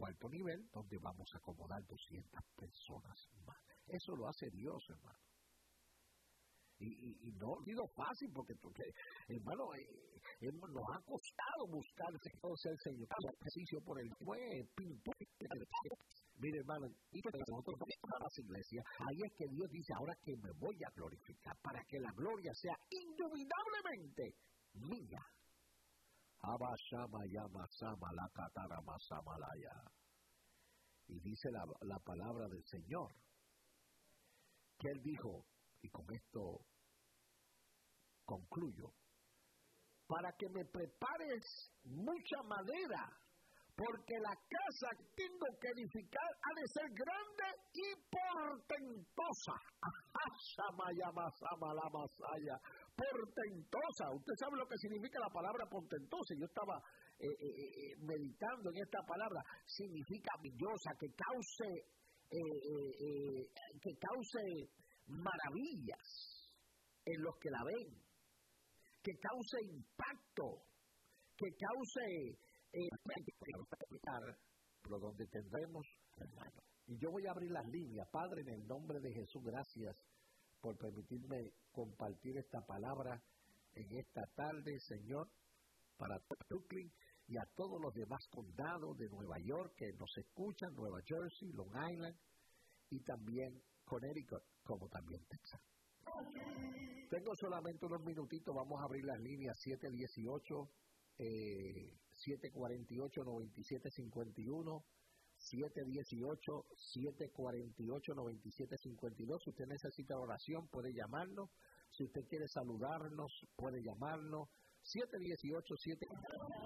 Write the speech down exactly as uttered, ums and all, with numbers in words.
cuarto nivel, donde vamos a acomodar doscientas personas más. Eso lo hace Dios, hermano. Y, y, y no ha sido fácil, porque, porque hermano, eh, eh, nos ha costado buscar el Señor. El ejercicio por el fue pintor. Mire, hermano, y nosotros vamos a las iglesias. Ahí es que Dios dice, ahora que me voy a glorificar, para que la gloria sea indubitablemente mía. Y dice la, la palabra del Señor, que Él dijo, y con esto concluyo, para que me prepares mucha madera, porque la casa que tengo que edificar ha de ser grande y portentosa. Portentosa. Usted sabe lo que significa la palabra portentosa. Yo estaba eh, eh, meditando en esta palabra. Significa maravillosa, que cause, eh, eh, eh, que cause maravillas en los que la ven, que cause impacto, que cause eh, pero donde tendremos, hermano. Y yo voy a abrir las líneas. Padre, en el nombre de Jesús, gracias por permitirme compartir esta palabra en esta tarde, Señor, para Brooklyn y a todos los demás condados de Nueva York que nos escuchan, Nueva Jersey, Long Island y también Connecticut, como también Texas. Tengo solamente unos minutitos, vamos a abrir las líneas siete dieciocho, eh, siete cuarenta y ocho, noventa y siete cincuenta y uno, siete dieciocho, siete cuarenta y ocho, noventa y siete cincuenta y dos. Si usted necesita oración, puede llamarnos. Si usted quiere saludarnos, puede llamarnos. siete dieciocho, siete